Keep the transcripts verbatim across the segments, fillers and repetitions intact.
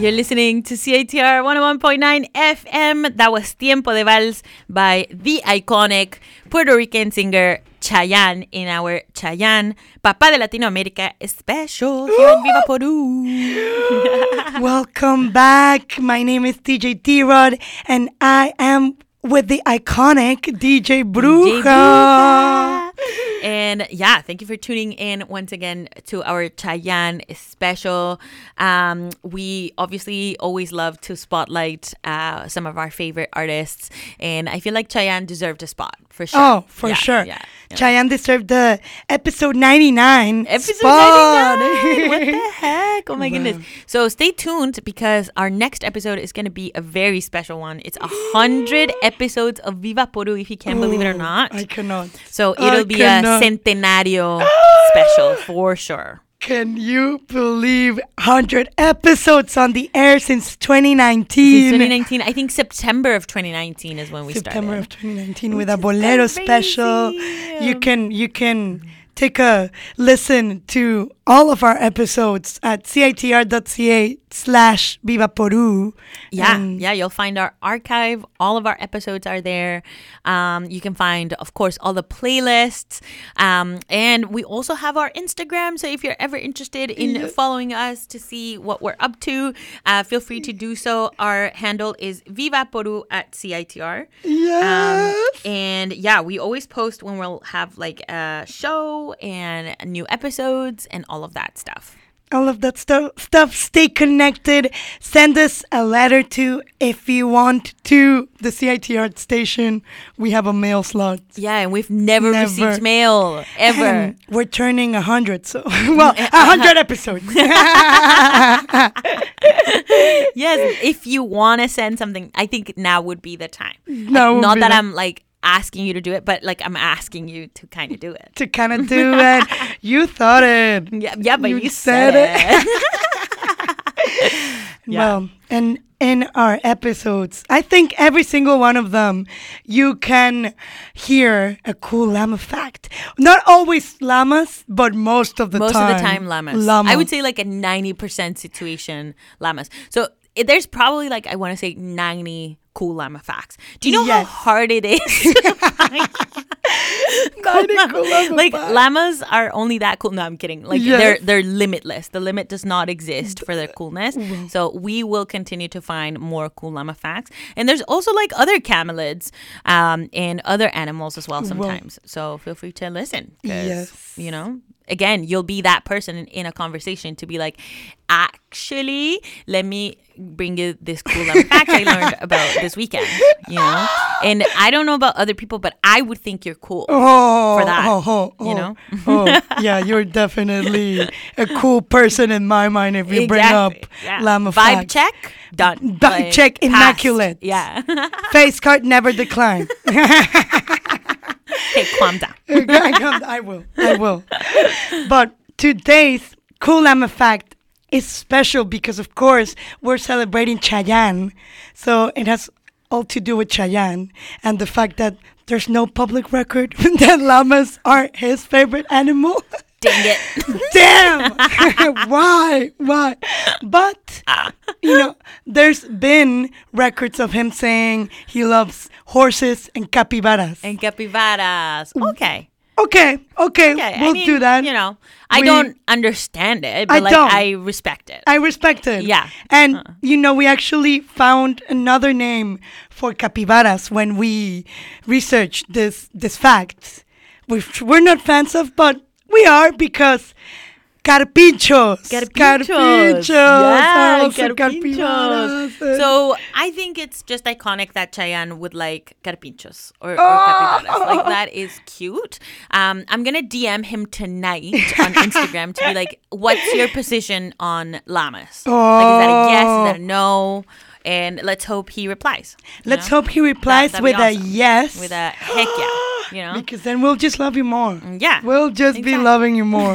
You're listening to C I T R one oh one point nine F M. That was Tiempo de Vals by the iconic Puerto Rican singer Chayanne in our Chayanne Papá de Latinoamérica special here at Viva Peru. Welcome back. My name is D J T-Rod, and I am with the iconic D J Bruja. D J Bruja. And yeah, thank you for tuning in once again to our Chayanne special. Um, we obviously always love to spotlight uh, some of our favorite artists, and I feel like Chayanne deserved a spot for sure. Oh, for yeah, sure. Yeah, yeah. Chayanne deserved the episode ninety-nine Episode spot. ninety-nine. What the heck? Oh my wow. goodness. So stay tuned because our next episode is going to be a very special one. It's a hundred episodes of Viva Peru, if you can believe it or not. I cannot. So it'll I be cannot. a centenario special for sure. Can you believe one hundred episodes on the air since twenty nineteen? Since twenty nineteen. I think September of twenty nineteen is when we September started. September of twenty nineteen with a Bolero special. You can you can take a listen to all of our episodes at citr.ca slash Viva Peru. Yeah, and yeah, you'll find our archive. All of our episodes are there. Um, you can find, of course, all the playlists. Um, and we also have our Instagram. So if you're ever interested in yes. following us to see what we're up to, uh, feel free to do so. Our handle is Viva Peru at C I T R. Yes. Um, and yeah, we always post when we'll have like a show and new episodes and all of that stuff. All of that stuff, stuff. Stay connected. Send us a letter to, if you want, to the C I T R station. We have a mail slot. Yeah, and we've never, never. received mail, ever. And we're turning a hundred, so, well, a hundred episodes. Yes, if you want to send something, I think now would be the time. No, like, not that the- I'm like, asking you to do it, but like I'm asking you to kind of do it. To kind of do it. You thought it. Yeah, yeah, but you, you said, said it. it. Yeah. Well, and in our episodes, I think every single one of them, you can hear a cool llama fact. Not always llamas, but most of the most time. Most of the time llamas. Llama. I would say like a ninety percent situation llamas. So it, there's probably like, I want to say ninety cool llama facts. Do you know yes. how hard it is to find cool llama? Like facts. Llamas are only that cool. No, I'm kidding. Like yes. they're they're limitless. The limit does not exist for their coolness. Mm-hmm. So we will continue to find more cool llama facts. And there's also like other camelids um, and other animals as well sometimes. Well, so feel free to listen. Yes. You know, again, you'll be that person in, in a conversation to be like, actually, let me bring you this cool llama fact I learned about this weekend, you know? And I don't know about other people, but I would think you're cool oh, for that, oh, oh, oh, you know? oh, yeah, you're definitely a cool person in my mind if you exactly. bring up yeah. llama Vibe facts. check, done. Vibe like, check, passed. immaculate. Yeah. Face card, never decline. Okay, calm down. I will, I will. But today's cool llama fact is special because, of course, we're celebrating Chayanne. So it has all to do with Chayanne and the fact that there's no public record that llamas are his favorite animal. Dang it. Damn. Why? Why? But, you know, there's been records of him saying he loves horses and capybaras. And capybaras. Okay. Okay, okay, okay. we'll I mean, do that. You know, I we, don't understand it, but I like don't. I respect it. I respect it. Yeah. And, uh. you know, we actually found another name for capybaras when we researched this this fact, which we're not fans of, but we are because carpinchos. Carpinchos. Carpinchos. Yeah, carpinchos. carpinchos. So I think it's just iconic that Chayanne would like carpinchos or, or oh. capybaras. Like, that is cute. Um, I'm going to D M him tonight on Instagram to be like, what's your position on llamas? Oh. Like, is that a yes? Is that a no? And let's hope he replies. Let's know? hope he replies that, with awesome. a yes. With a heck yeah. You know? Because then we'll just love you more. Yeah. We'll just exactly. be loving you more.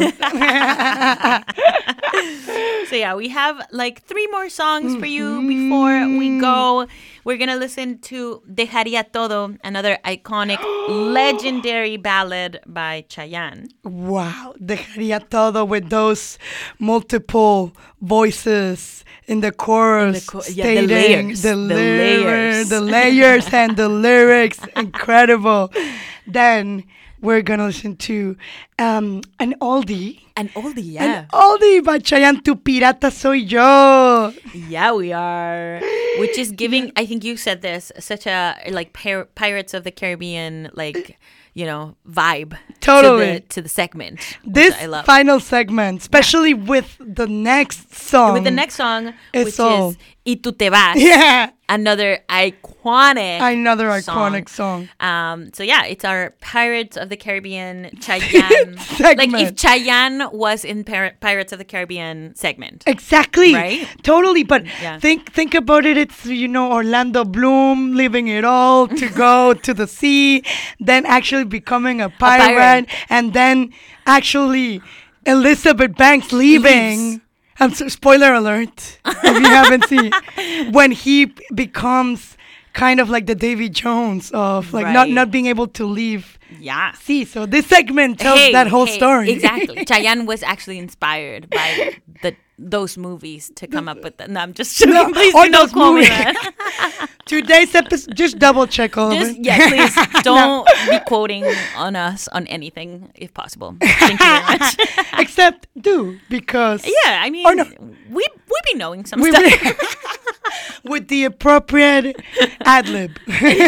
So yeah, we have like three more songs for you before we go. We're going to listen to Dejaría Todo, another iconic, legendary ballad by Chayanne. Wow. Dejaría Todo with those multiple voices in the chorus, in the cho- yeah, stating the layers, the, the lyrics, layers, the layers, and the lyrics, incredible. Then we're gonna listen to um, an oldie. An oldie, yeah. An oldie by Chayanne, Tu Pirata Soy Yo. Yeah, we are. Which is giving, I think you said this, such a, like, Pir- Pirates of the Caribbean, like, you know, vibe. Totally. To the, to the segment. This I love. final segment, especially yeah. with the next song. With the next song, which all. is Y Tu Te Vas. Yeah. Another iconic Another song. iconic song. Um, so yeah, it's our Pirates of the Caribbean Chayanne. Like if Chayanne was in Pir- Pirates of the Caribbean segment. Exactly. Right? Totally. But yeah. think think about it. It's, you know, Orlando Bloom leaving it all to go to the sea, then actually becoming a pirate, a pirate. and then actually Elizabeth Banks leaving. Leaves. I'm so, spoiler alert, if you haven't seen, when he b- becomes kind of like the Davy Jones of like right. not, not being able to leave. Yeah. See, so this segment tells hey, that whole hey, story. Exactly. Chayanne was actually inspired by the those movies to come up with that. No, I'm just joking. No, please do not call me that. Today's episode, just double check all just, of it. Yeah, please don't no. be quoting on us on anything if possible. Thank you very much. Except do, because... Yeah, I mean, or no. we, we be knowing some we stuff. Be, with the appropriate ad-lib.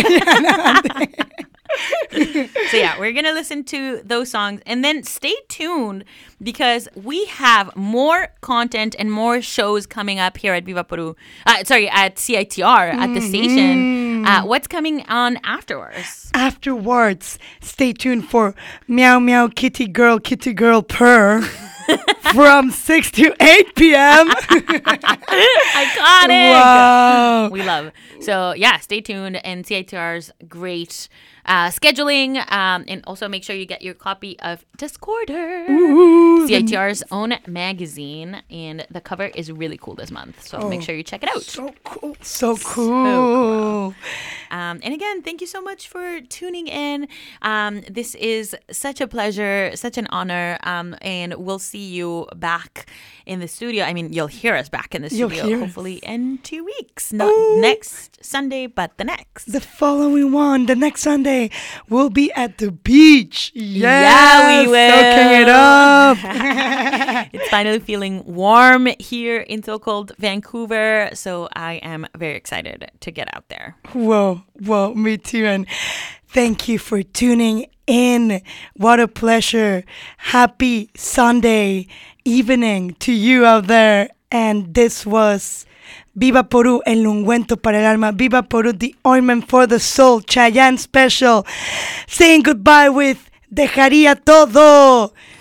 So yeah, we're gonna listen to those songs and then stay tuned because we have more content and more shows coming up here at Viva Peru. Uh, sorry, at C I T R at the station. Uh, what's coming on afterwards? Afterwards, stay tuned for Meow Meow Kitty Girl Kitty Girl Purr. From six to eight p.m. Iconic. Wow. We love. So, yeah, stay tuned. And C I T R's great uh, scheduling. Um, and also make sure you get your copy of Discorder. Ooh, C I T R's own magazine. And the cover is really cool this month. So, oh, make sure you check it out. So cool. So cool. So cool. Um, and again, thank you so much for tuning in. Um, this is such a pleasure, such an honor. Um, and we'll see you back in the studio. I mean, you'll hear us back in the studio hopefully us. in two weeks. Not Ooh. next Sunday, but the next. The following one, the next Sunday, we'll be at the beach. Yes, yeah, we will. Soaking it up. It's finally feeling warm here in so-called Vancouver. So I am very excited to get out there. Whoa, whoa, me too. And thank you for tuning in. What a pleasure. Happy Sunday evening to you out there. And this was Viva Peru, el ungüento para el alma. Viva Peru, the ointment for the soul. Chayanne special. Saying goodbye with Dejaría Todo.